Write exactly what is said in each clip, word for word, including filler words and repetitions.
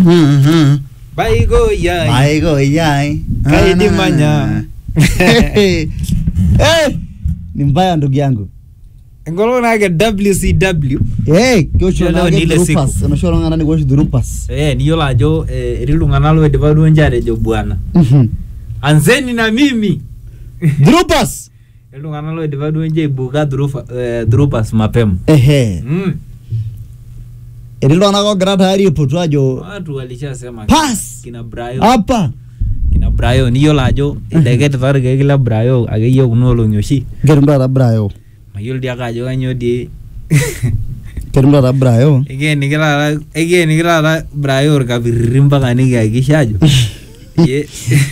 Baigo yai. Baigo yai. Kaidi manya. Eh. Ni mbaya ndugu yangu. Ngolo nage W C W. Eh, kyocho nage drupas. Unashoro ngana ni goshi drupas. Eh, niyo lajo eh rilungana lo edivadu njare jo bwana. Mhm. Anzeni na mimi. Drupas. Rilungana lo edivadu nje buga drupa eh, drupas mapema. Ehe. Mm. Erilo na ko grata hari potwajo. Watu walishasema Pass. Kina Brayo. Hapa. Kina Brayo niyo lajo idegete farge kila Brayo ageyo kunolo nyoshi. Gerumba da Brayo. Mayul dia kajo kanyo di. Gerumba da Brayo. Ege nikira ege nikira Brayo kabirimba kaniga gishajo. Ye.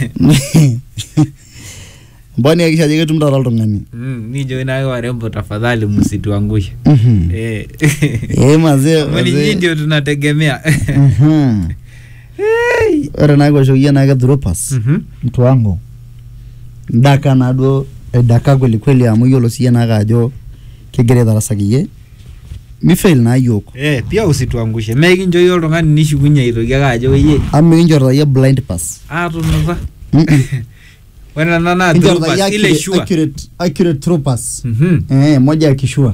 Mboni akishaje ketumda raltongani. Mm, ni jo na warembo tafadhali msituangushe. Mhm. Eh. Eh mazee. Mimi ndio tunategemea. Mhm. Hey. Ora na go shogia na drupas. Mhm. Mtu wangu. Ndaka nado edaka kweli kweli amuyolo siya na gajo kegere darasagiye. Mi fail na yoko. Eh, pia usituangushe. Megi njo yolo ngani nishukunya itogia gajo ye. Ame njorda ya blind pass. Ah, tunaza. Mhm. Wana nana drupas ile shua. Accurate accurate drupas. Mhm. Eh, moja ya kishua.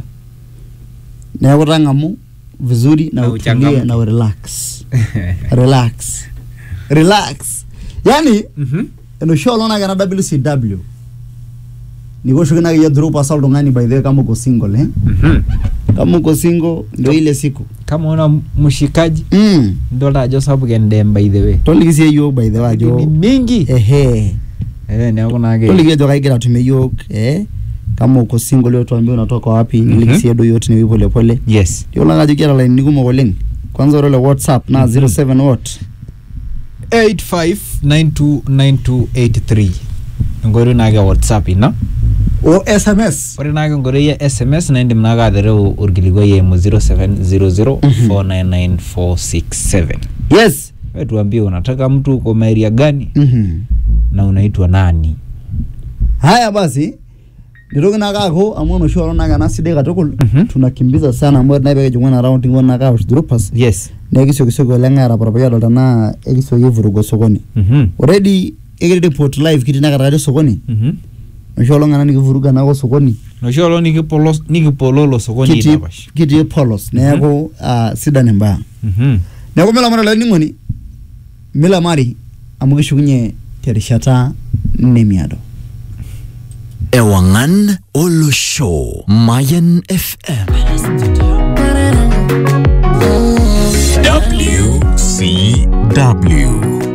Na kurangamu vizuri na utulie na relax. Relax. Relax. Yani, Mhm. eno sholo na gana W C W. Niko shukina ya drupas aldo ngani by the way kama uko single eh. Mhm. Kama uko single ndio ile siku. Kama una mshikaji Mm. ndo lajo sabu gende by the way. Toligisie yo by the way jo. Ni mingi. Ehe. Eh, ni hakuna age. Toligie jo kaikira tume yo eh. Kama uko single leo tuambie unatoka wapi, Mhm. niligisie do yote ni pole pole. Yes. Yo langa jikira line ni gumo goleng. Kwanza role WhatsApp na zero seven what eight five nine two nine two eight three. Ngoro naga WhatsApp ina. o S M S. Ore naga ngoro ya S M S na ndim naga dere urgiligo ye mu zero seven zero zero four nine nine four six seven. Yes. Wewe tuambie unataka mtu uko area gani Mhm. na unaitwa nani? Haya basi. Nitoke na kako amono shoro na kana side katokul tunakimbiza sana mbona na bege jumana round ngona ka dropas. Yes. Na kisho kisho lenga ra propaganda dolta na ekiso yivurugo sokoni. Mhm. Already egere report live kitina karajo sokoni. Mhm. Shoro ngana nikivuruga nako sokoni. No sholo nikipolos nikipololo sokoni Kiti inabash. kiti polos na yako sida nemba. Mhm. Na ko mela mara ningoni. Mela mari amugishukunye terishata nemiado. Ewangan Olo Show Mayan F M W C W